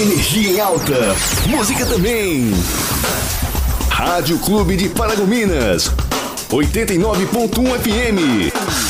Energia em alta. Música também. Rádio Clube de Paragominas. 89.1 FM.